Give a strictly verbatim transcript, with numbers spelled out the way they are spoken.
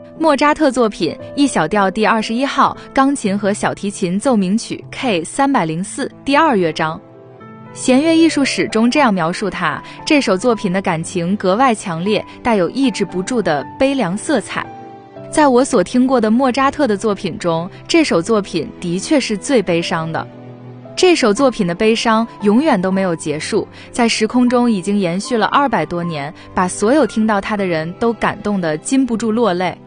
莫扎特作品 E 小调第二十一号钢琴和小提琴奏鸣曲 K 三百零四第二乐章。弦乐艺术史中这样描述它，这首作品的感情格外强烈，带有抑制不住的悲凉色彩。在我所听过的莫扎特的作品中，这首作品的确是最悲伤的。这首作品的悲伤永远都没有结束，在时空中已经延续了二百多年，把所有听到它的人都感动得禁不住落泪。